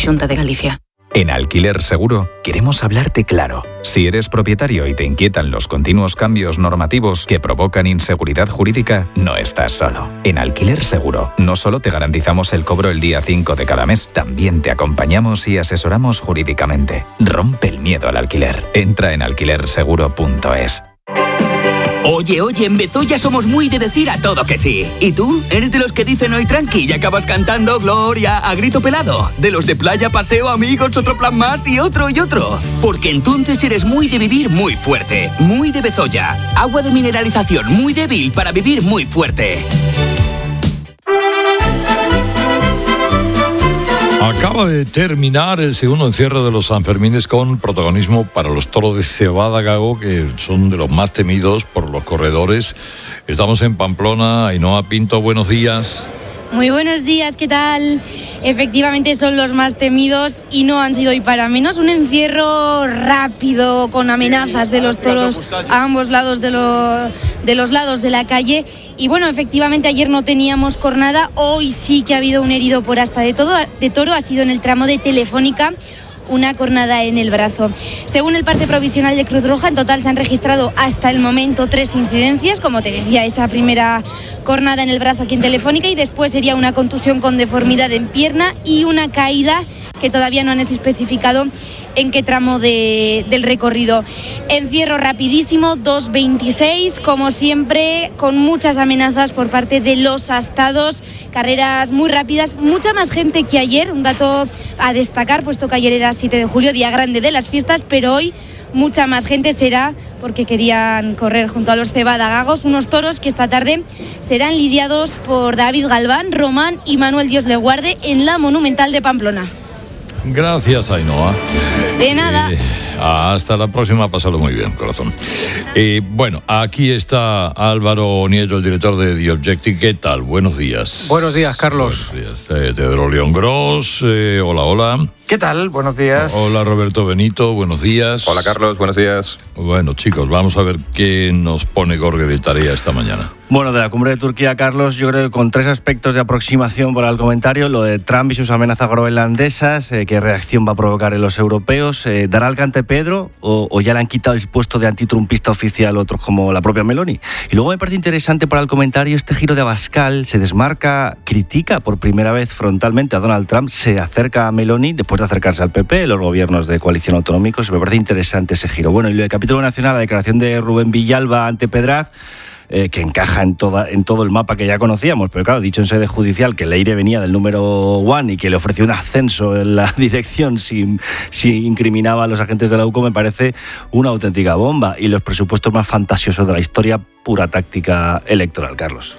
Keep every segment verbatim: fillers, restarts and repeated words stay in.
Xunta de Galicia. En Alquiler Seguro queremos hablarte claro. Si eres propietario y te inquietan los continuos cambios normativos que provocan inseguridad jurídica, no estás solo. En Alquiler Seguro no solo te garantizamos el cobro el día cinco de cada mes, también te acompañamos y asesoramos jurídicamente. Rompe el miedo al alquiler. Entra en alquiler seguro punto es. Oye, oye, en Bezoya somos muy de decir a todo que sí. ¿Y tú? ¿Eres de los que dicen hoy tranqui y acabas cantando Gloria a grito pelado? ¿De los de playa, paseo, amigos, otro plan más y otro y otro? Porque entonces eres muy de vivir muy fuerte. Muy de Bezoya. Agua de mineralización muy débil para vivir muy fuerte. Acaba de terminar el segundo encierro de los Sanfermines con protagonismo para los toros de Cebada Gago, que son de los más temidos por los corredores. Estamos en Pamplona. Ainhoa Pinto, buenos días. Muy buenos días, ¿qué tal? Efectivamente son los más temidos y no han sido hoy para menos. Un encierro rápido con amenazas de los toros a ambos lados de, lo, de los lados de la calle. Y bueno, efectivamente ayer no teníamos cornada, hoy sí que ha habido un herido por asta de, todo, de toro, ha sido en el tramo de Telefónica, una cornada en el brazo. Según el parte provisional de Cruz Roja, en total se han registrado hasta el momento tres incidencias, como te decía, esa primera cornada en el brazo aquí en Telefónica, y después sería una contusión con deformidad en pierna y una caída que todavía no han especificado en qué tramo de, del recorrido. Encierro rapidísimo, dos veintiséis, como siempre, con muchas amenazas por parte de los astados, carreras muy rápidas, mucha más gente que ayer, un dato a destacar, puesto que ayer era siete de julio, día grande de las fiestas, pero hoy mucha más gente será porque querían correr junto a los Cebada Gagos, unos toros que esta tarde serán lidiados por David Galván, Román y Manuel Dios le guarde en la Monumental de Pamplona. Gracias, Ainhoa. De nada. Eh, hasta la próxima, pásalo muy bien, corazón. Eh, bueno, aquí está Álvaro Nieto, el director de The Objective. ¿Qué tal? Buenos días. Buenos días, Carlos. Buenos días. Eh, Teodoro León Gros, eh, hola, hola. ¿Qué tal? Buenos días. Hola, Roberto Benito, buenos días. Hola, Carlos, buenos días. Bueno, chicos, vamos a ver qué nos pone Gorge de tarea esta mañana. Bueno, de la cumbre de Turquía, Carlos, yo creo que con tres aspectos de aproximación para el comentario: lo de Trump y sus amenazas groenlandesas, eh, qué reacción va a provocar en los europeos, eh, ¿dará el cante Pedro o, o ya le han quitado el puesto de antitrumpista oficial otros como la propia Meloni? Y luego me parece interesante para el comentario este giro de Abascal, se desmarca, critica por primera vez frontalmente a Donald Trump, se acerca a Meloni después de acercarse al P P, los gobiernos de coalición autonómicos. Me parece interesante ese giro. Bueno, y el capítulo nacional, la declaración de Rubén Villalba ante Pedraz, Eh, que encaja en, toda, en todo el mapa que ya conocíamos, pero claro, dicho en sede judicial que Leire venía del número one y que le ofreció un ascenso en la dirección si, si incriminaba a los agentes de la U C O, me parece una auténtica bomba, y los presupuestos más fantasiosos de la historia, pura táctica electoral, Carlos.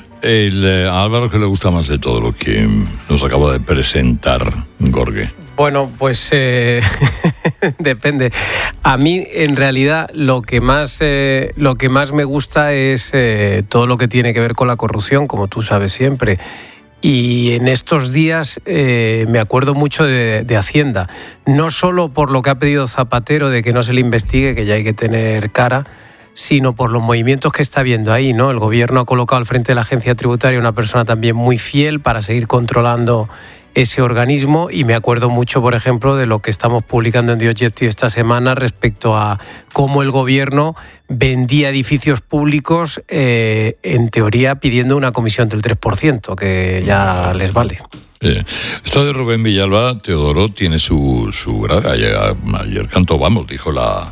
El, eh, a Álvaro, ¿qué le gusta más de todo lo que nos acaba de presentar Gorge? Bueno, pues eh, depende. A mí, en realidad, lo que más eh, lo que más me gusta es eh, todo lo que tiene que ver con la corrupción, como tú sabes siempre. Y en estos días eh, me acuerdo mucho de, de Hacienda, no solo por lo que ha pedido Zapatero de que no se le investigue, que ya hay que tener cara, sino por los movimientos que está viendo ahí, ¿no? El gobierno ha colocado al frente de la agencia tributaria una persona también muy fiel para seguir controlando ese organismo, y me acuerdo mucho, por ejemplo, de lo que estamos publicando en The Objective esta semana respecto a cómo el gobierno vendía edificios públicos, eh, en teoría pidiendo una comisión del tres por ciento, que ya les vale. Eh, esto de Rubén Villalba, Teodoro, tiene su, su grada. Ayer, ayer cantó, vamos, dijo la...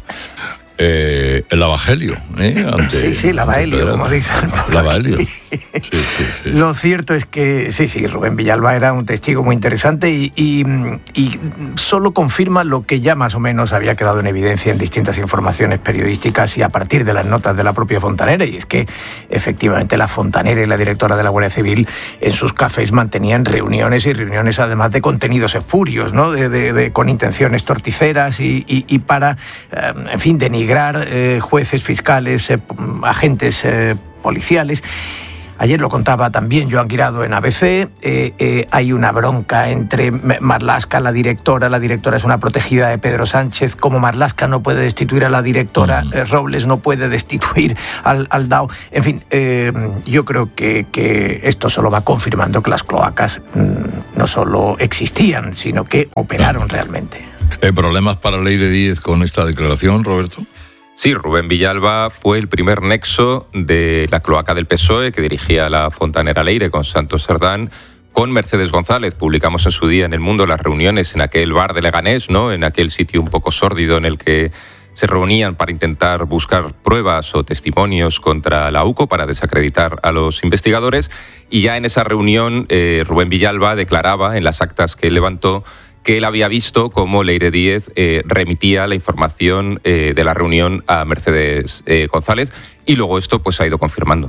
Eh, el evangelio, ¿eh? Ante, sí, sí, el evangelio, como dicen. El evangelio. Sí, sí, sí. Lo cierto es que, sí, sí, Rubén Villalba era un testigo muy interesante y, y, y solo confirma lo que ya más o menos había quedado en evidencia en distintas informaciones periodísticas y a partir de las notas de la propia Fontanera, y es que efectivamente la Fontanera y la directora de la Guardia Civil en sus cafés mantenían reuniones y reuniones además de contenidos espurios, ¿no? De, de, de, con intenciones torticeras y, y, y para, eh, en fin, denigrar Eh, jueces, fiscales, eh, agentes eh, policiales. Ayer lo contaba también Joan Guirado en A B C. Eh, eh, hay una bronca entre Marlaska, la directora. La directora es una protegida de Pedro Sánchez. Como Marlaska no puede destituir a la directora, mm. eh, Robles no puede destituir al, al D A O. En fin, eh, yo creo que, que esto solo va confirmando que las cloacas mmm, no solo existían, sino que operaron realmente. ¿Hay problemas para Leire Díez con esta declaración, Roberto? Sí, Rubén Villalba fue el primer nexo de la cloaca del P S O E que dirigía la Fontanera Leire con Santos Sardán, con Mercedes González. Publicamos en su día en El Mundo las reuniones en aquel bar de Leganés, ¿no? En aquel sitio un poco sórdido en el que se reunían para intentar buscar pruebas o testimonios contra la U C O para desacreditar a los investigadores. Y ya en esa reunión eh, Rubén Villalba declaraba en las actas que él levantó que él había visto cómo Leire Díez eh, remitía la información eh, de la reunión a Mercedes eh, González, y luego esto pues ha ido confirmando.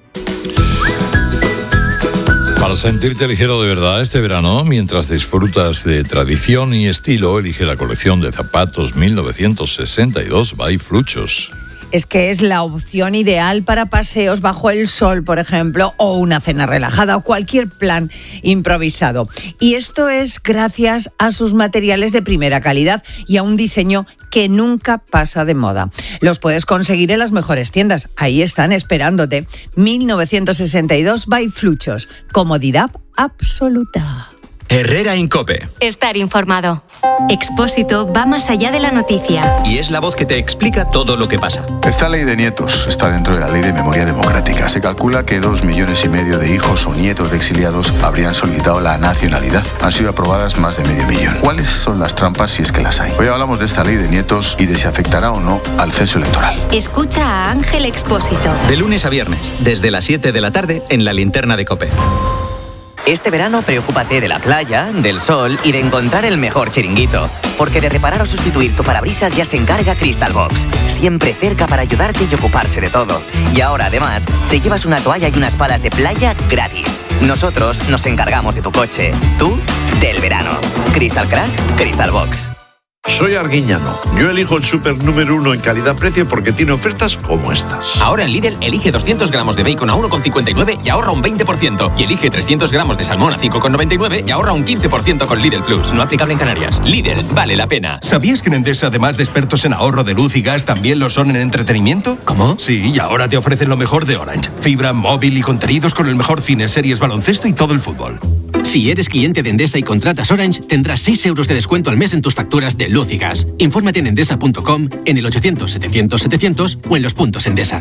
Para sentirte ligero de verdad este verano, mientras disfrutas de tradición y estilo, elige la colección de zapatos mil novecientos sesenta y dos by Fluchos. Es que es la opción ideal para paseos bajo el sol, por ejemplo, o una cena relajada o cualquier plan improvisado. Y esto es gracias a sus materiales de primera calidad y a un diseño que nunca pasa de moda. Los puedes conseguir en las mejores tiendas. Ahí están esperándote. mil novecientos sesenta y dos by Fluchos. Comodidad absoluta. Herrera Incope. Estar informado. Expósito va más allá de la noticia. Y es la voz que te explica todo lo que pasa. Esta ley de nietos está dentro de la ley de memoria democrática. Se calcula que dos millones y medio de hijos o nietos de exiliados habrían solicitado la nacionalidad. Han sido aprobadas más de medio millón. ¿Cuáles son las trampas si es que las hay? Hoy hablamos de esta ley de nietos y de si afectará o no al censo electoral. Escucha a Ángel Expósito. De lunes a viernes, desde las siete de la tarde, en la linterna de COPE. Este verano preocúpate de la playa, del sol y de encontrar el mejor chiringuito. Porque de reparar o sustituir tu parabrisas ya se encarga Crystal Box. Siempre cerca para ayudarte y ocuparse de todo. Y ahora, además, te llevas una toalla y unas palas de playa gratis. Nosotros nos encargamos de tu coche. Tú, del verano. Crystal Crack, Crystal Box. Soy Arguiñano. Yo elijo el súper número uno en calidad-precio porque tiene ofertas como estas. Ahora en Lidl elige doscientos gramos de bacon a uno con cincuenta y nueve y ahorra un veinte por ciento. Y elige trescientos gramos de salmón a cinco con noventa y nueve y ahorra un quince por ciento con Lidl Plus. No aplicable en Canarias. Lidl, vale la pena. ¿Sabías que en Endesa, además de expertos en ahorro de luz y gas, también lo son en entretenimiento? ¿Cómo? Sí, y ahora te ofrecen lo mejor de Orange. Fibra, móvil y contenidos con el mejor cine, series, baloncesto y todo el fútbol. Si eres cliente de Endesa y contratas Orange, tendrás seis euros de descuento al mes en tus facturas de luz y gas. Infórmate en endesa punto com, en el ochocientos setecientos setecientos o en los puntos Endesa.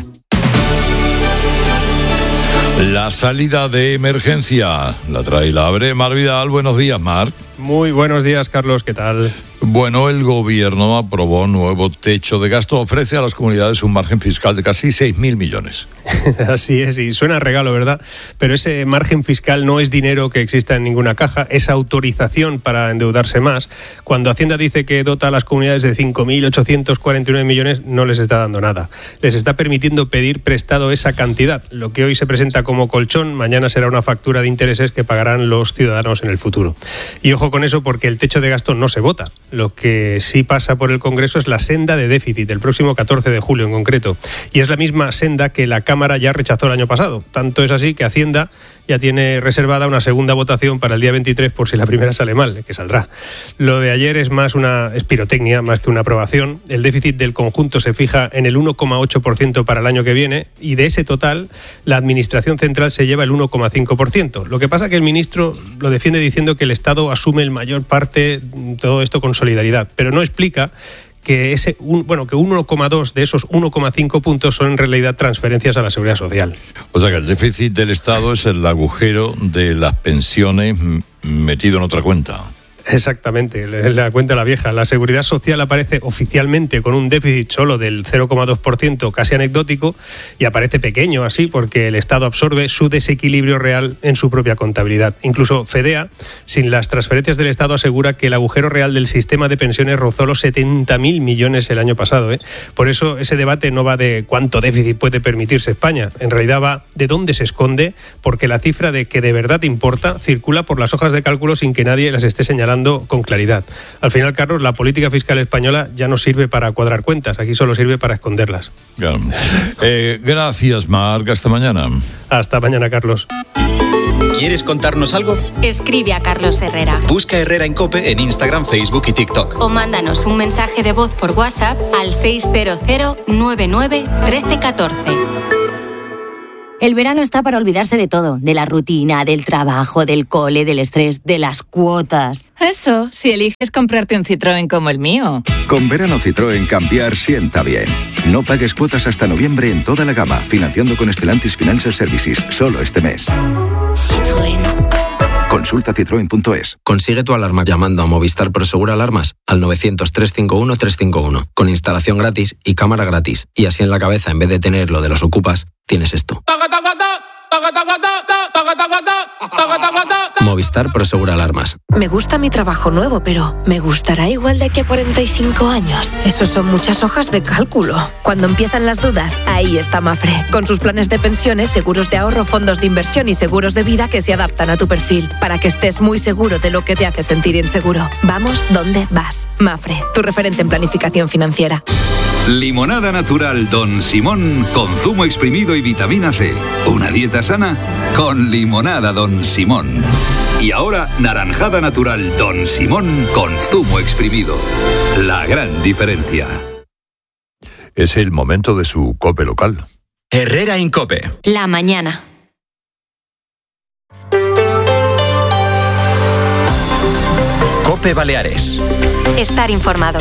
La salida de emergencia la trae y la abre Mar Vidal. Buenos días, Mar. Muy buenos días, Carlos. ¿Qué tal? Bueno, el gobierno aprobó nuevo techo de gasto. Ofrece a las comunidades un margen fiscal de casi seis mil millones. Así es, y suena a regalo, ¿verdad? Pero ese margen fiscal no es dinero que exista en ninguna caja, es autorización para endeudarse más. Cuando Hacienda dice que dota a las comunidades de cinco mil ochocientos cuarenta y nueve millones, no les está dando nada. Les está permitiendo pedir prestado esa cantidad. Lo que hoy se presenta como colchón, mañana será una factura de intereses que pagarán los ciudadanos en el futuro. Y ojo con eso, porque el techo de gasto no se vota. Lo que sí pasa por el Congreso es la senda de déficit, el próximo catorce de julio en concreto. Y es la misma senda que la Cámara ya rechazó el año pasado. Tanto es así que Hacienda ya tiene reservada una segunda votación para el día veintitrés por si la primera sale mal, que saldrá. Lo de ayer es más una es pirotecnia, más que una aprobación. El déficit del conjunto se fija en el uno coma ocho por ciento para el año que viene y de ese total la Administración Central se lleva el uno coma cinco por ciento. Lo que pasa es que el ministro lo defiende diciendo que el Estado asume el mayor parte, todo esto con solidaridad, pero no explica que ese un, bueno que uno coma dos de esos uno coma cinco puntos son en realidad transferencias a la Seguridad Social. O sea que el déficit del Estado es el agujero de las pensiones metido en otra cuenta. Exactamente, la cuenta la vieja. La Seguridad Social aparece oficialmente con un déficit solo del cero coma dos por ciento, casi anecdótico, y aparece pequeño así porque el Estado absorbe su desequilibrio real en su propia contabilidad. Incluso FEDEA, sin las transferencias del Estado, asegura que el agujero real del sistema de pensiones rozó los setenta mil millones el año pasado, ¿eh? Por eso ese debate no va de cuánto déficit puede permitirse España, en realidad va de dónde se esconde, porque la cifra de que de verdad importa circula por las hojas de cálculo sin que nadie las esté señalando hablando con claridad. Al final, Carlos, la política fiscal española ya no sirve para cuadrar cuentas, aquí solo sirve para esconderlas. Claro. Eh, gracias, Marc. Hasta mañana. Hasta mañana, Carlos. ¿Quieres contarnos algo? Escribe a Carlos Herrera. Busca Herrera en COPE en Instagram, Facebook y TikTok. O mándanos un mensaje de voz por WhatsApp al seis cero cero nueve nueve uno tres uno cuatro. El verano está para olvidarse de todo, de la rutina, del trabajo, del cole, del estrés, de las cuotas. Eso, si eliges comprarte un Citroën como el mío. Con verano Citroën cambiar sienta bien. No pagues cuotas hasta noviembre en toda la gama, financiando con Stellantis Financial Services, solo este mes. Citroën. Consulta citroen punto es. Consigue tu alarma llamando a Movistar Prosegur Alarmas al novecientos, trescientos cincuenta y uno, trescientos cincuenta y uno, con instalación gratis y cámara gratis. Y así en la cabeza, en vez de tener lo de los ocupas, tienes esto. Movistar Prosegur Alarmas. Me gusta mi trabajo nuevo, pero ¿me gustará igual de aquí a cuarenta y cinco años? Esos son muchas hojas de cálculo. Cuando empiezan las dudas, ahí está Mafre, con sus planes de pensiones, seguros de ahorro, fondos de inversión y seguros de vida que se adaptan a tu perfil, para que estés muy seguro de lo que te hace sentir inseguro. Vamos donde vas. Mafre, tu referente en planificación financiera. Limonada natural Don Simón con zumo exprimido y vitamina C. Una dieta sana con limonada Don Simón. Y ahora naranjada natural Don Simón con zumo exprimido. La gran diferencia. Es el momento de su COPE local. Herrera en COPE. La mañana. COPE Baleares. Estar informado.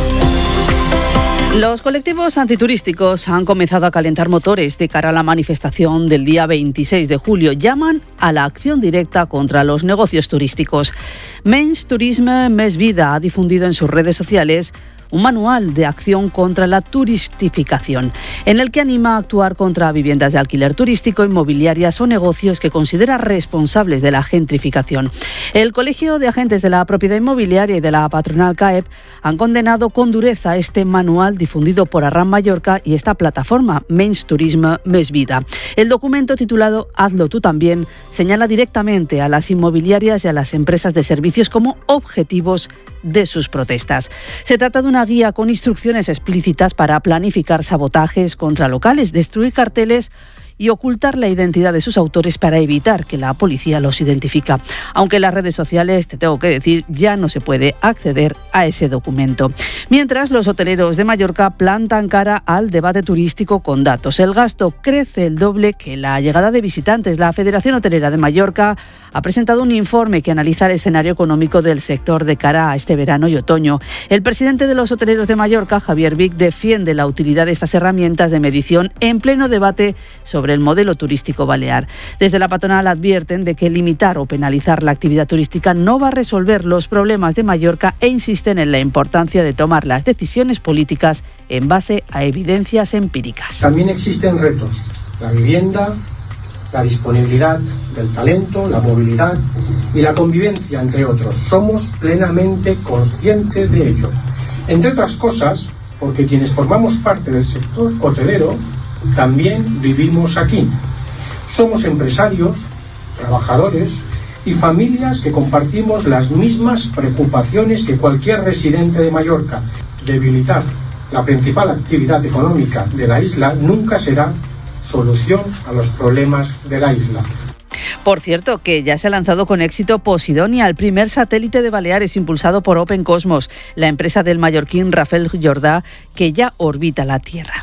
Los colectivos antiturísticos han comenzado a calentar motores de cara a la manifestación del día veintiséis de julio. Llaman a la acción directa contra los negocios turísticos. Menys Turisme, Més Vida ha difundido en sus redes sociales un manual de acción contra la turistificación, en el que anima a actuar contra viviendas de alquiler turístico, inmobiliarias o negocios que considera responsables de la gentrificación. El Colegio de Agentes de la Propiedad Inmobiliaria y de la patronal C A E P han condenado con dureza este manual difundido por Arran Mallorca y esta plataforma Menys Turisme, Més Vida. El documento titulado Hazlo tú también señala directamente a las inmobiliarias y a las empresas de servicios como objetivos de sus protestas. Se trata de una guía con instrucciones explícitas para planificar sabotajes contra locales, destruir carteles y ocultar la identidad de sus autores para evitar que la policía los identifica. Aunque en las redes sociales, te tengo que decir, ya no se puede acceder a ese documento. Mientras, los hoteleros de Mallorca plantan cara al debate turístico con datos. El gasto crece el doble que la llegada de visitantes. La Federación Hotelera de Mallorca ha presentado un informe que analiza el escenario económico del sector de cara a este verano y otoño. El presidente de los hoteleros de Mallorca, Javier Vic, defiende la utilidad de estas herramientas de medición en pleno debate sobre el modelo turístico balear. Desde la patronal advierten de que limitar o penalizar la actividad turística no va a resolver los problemas de Mallorca e insisten en la importancia de tomar las decisiones políticas en base a evidencias empíricas. También existen retos: la vivienda, la disponibilidad del talento, la movilidad y la convivencia, entre otros. Somos plenamente conscientes de ello. Entre otras cosas, porque quienes formamos parte del sector hotelero también vivimos aquí. Somos empresarios, trabajadores y familias que compartimos las mismas preocupaciones que cualquier residente de Mallorca. Debilitar la principal actividad económica de la isla nunca será solución a los problemas de la isla. Por cierto, que ya se ha lanzado con éxito Posidonia, el primer satélite de Baleares impulsado por Open Cosmos, la empresa del mallorquín Rafael Jordà, que ya orbita la Tierra.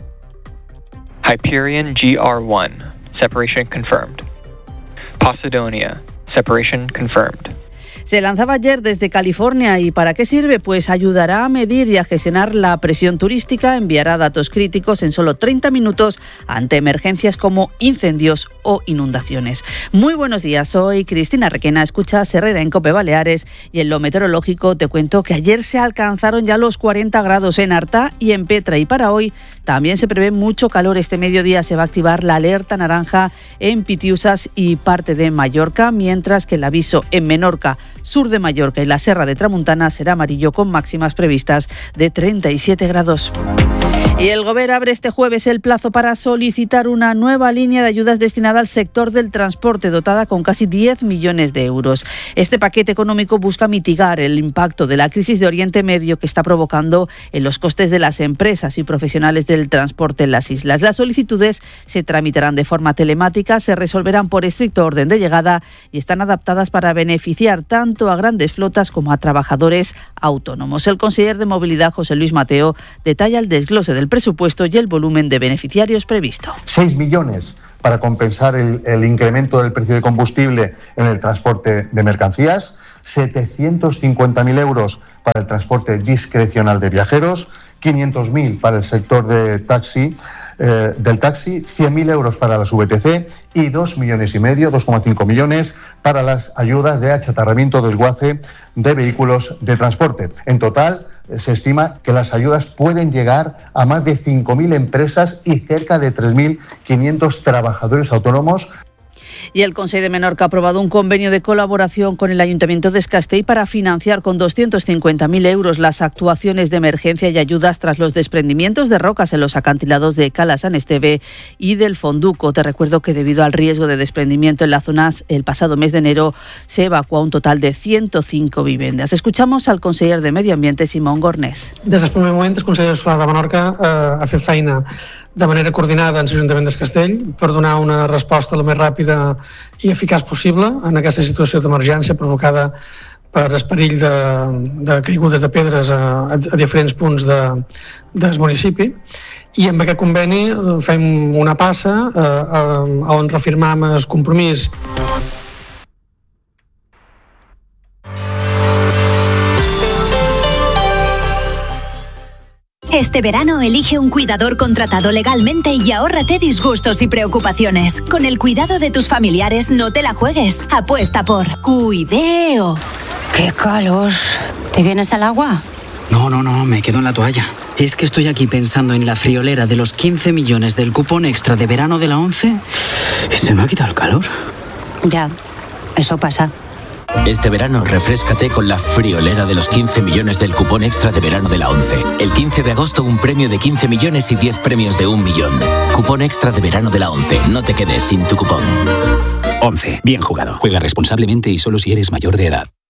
Hyperion G R one, separation confirmed. Posidonia, separation confirmed. Se lanzaba ayer desde California. ¿Y para qué sirve? Pues ayudará a medir y a gestionar la presión turística, enviará datos críticos en solo treinta minutos ante emergencias como incendios o inundaciones. Muy buenos días, soy Cristina Requena, escuchas Herrera en COPE Baleares y en lo meteorológico te cuento que ayer se alcanzaron ya los cuarenta grados en Artà y en Petra y para hoy también se prevé mucho calor. Este mediodía se va a activar la alerta naranja en Pitiusas y parte de Mallorca, mientras que el aviso en Menorca, sur de Mallorca y la Serra de Tramuntana será amarillo con máximas previstas de treinta y siete grados. Y el Gobierno abre este jueves el plazo para solicitar una nueva línea de ayudas destinada al sector del transporte, dotada con casi diez millones de euros. Este paquete económico busca mitigar el impacto de la crisis de Oriente Medio que está provocando en los costes de las empresas y profesionales del transporte en las islas. Las solicitudes se tramitarán de forma telemática, se resolverán por estricto orden de llegada y están adaptadas para beneficiar tanto a grandes flotas como a trabajadores autónomos. El conseller de Movilidad, José Luis Mateo, detalla el desglose del presupuesto y el volumen de beneficiarios previsto. seis millones para compensar el, el incremento del precio de combustible en el transporte de mercancías, setecientos cincuenta mil euros para el transporte discrecional de viajeros, quinientos mil para el sector de taxi, eh, del taxi, cien mil euros para las V T C y dos millones y medio, dos coma cinco millones para las ayudas de achatarramiento o desguace de vehículos de transporte. En total, eh, se estima que las ayudas pueden llegar a más de cinco mil empresas y cerca de tres mil quinientos trabajadores autónomos. Y el Consejo de Menorca ha aprobado un convenio de colaboración con el Ayuntamiento de Escastell para financiar con doscientos cincuenta mil euros las actuaciones de emergencia y ayudas tras los desprendimientos de rocas en los acantilados de Cala San Esteve y del Fonduco. Te recuerdo que debido al riesgo de desprendimiento en las zonas, el pasado mes de enero se evacuó un total de ciento cinco viviendas. Escuchamos al conseller de Medio Ambiente, Simón Gornés. Des del primer moment, el Consell Escolar de Menorca eh, ha fet feina de manera coordinada en l'Ajuntament d'Escastell per donar una resposta el més ràpida i eficaç possible en aquesta situació d'emergència provocada per el perill de, de caigudes de pedres a, a diferents punts de, del municipi. I amb aquest conveni fem una passa eh, on reafirmam el compromís. Este verano elige un cuidador contratado legalmente y ahórrate disgustos y preocupaciones. Con el cuidado de tus familiares no te la juegues. Apuesta por Cuideo. ¡Qué calor! ¿Te vienes al agua? No, no, no, me quedo en la toalla. Es que estoy aquí pensando en la friolera de los quince millones del cupón extra de verano de la ONCE y se me ha quitado el calor. Ya, eso pasa. Este verano refréscate con la friolera de los quince millones del cupón extra de verano de la ONCE. El quince de agosto un premio de quince millones y diez premios de un millón. Cupón extra de verano de la ONCE. No te quedes sin tu cupón. ONCE. Bien jugado. Juega responsablemente y solo si eres mayor de edad.